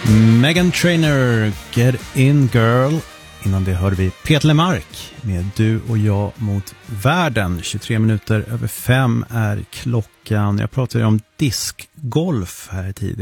Meghan Trainor, Get In Girl. Innan det hörde vi Peter Lemark med Du och jag mot världen. 23 minuter över 5 är klockan. Jag pratade om diskgolf här tidigare.